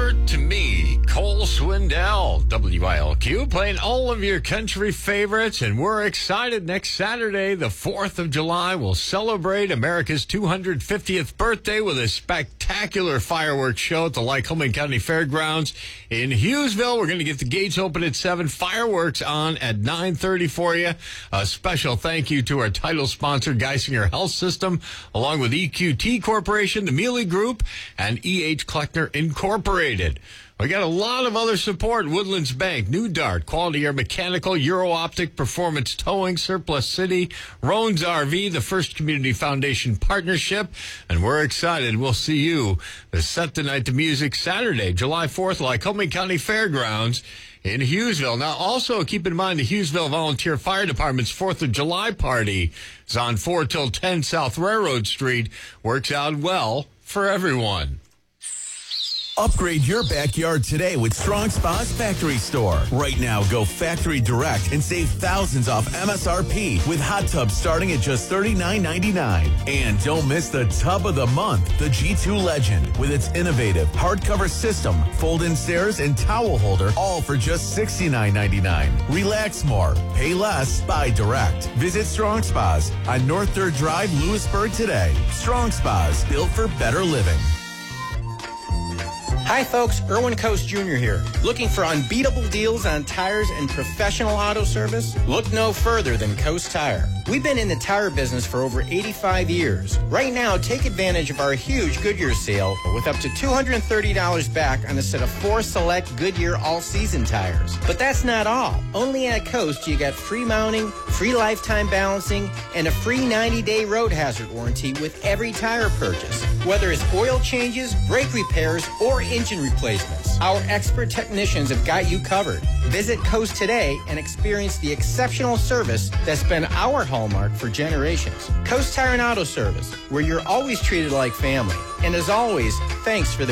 Dirt to Me, Cole Swindell, WILQ, playing all of your country favorites, and we're excited. Next Saturday, the 4th of July, we'll celebrate America's 250th birthday with a spectacular fireworks show at the Lycoming County Fairgrounds in Hughesville. We're going to get the gates open at 7, fireworks on at 9:30 for you. A special thank you to our title sponsor, Geisinger Health System, along with EQT Corporation, the Mealy Group, and E.H. Kleckner Incorporated. We got a lot of other support. Woodlands Bank, New Dart, Quality Air Mechanical, Euro Optic, Performance Towing, Surplus City, Roan's RV, the First Community Foundation Partnership. And we're excited. We'll see you set the night to music Saturday, July 4th, Lycoming County Fairgrounds in Hughesville. Now, also keep in mind the Hughesville Volunteer Fire Department's 4th of July party is on 4 till 10 South Railroad Street. Works out well for everyone. Upgrade your backyard today with Strong Spas Factory Store. Right now, go factory direct and save thousands off MSRP with hot tubs starting at just $39.99. And don't miss the tub of the month, the G2 Legend, with its innovative hardcover system, fold-in stairs, and towel holder, all for just $69.99. Relax more, pay less, buy direct. Visit Strong Spas on North 3rd Drive, Lewisburg today. Strong Spas, built for better living. Hi folks, Erwin Coast Jr. here. Looking for unbeatable deals on tires and professional auto service? Look no further than Coast Tire. We've been in the tire business for over 85 years. Right now, take advantage of our huge Goodyear sale with up to $230 back on a set of 4 select Goodyear all-season tires. But that's not all. Only at Coast you get free mounting, free lifetime balancing, and a free 90-day road hazard warranty with every tire purchase. Whether it's oil changes, brake repairs, or engine replacements, our expert technicians have got you covered. Visit Coast today and experience the exceptional service that's been our hallmark for generations. Coast Tire and Auto Service, where you're always treated like family. And as always, thanks for the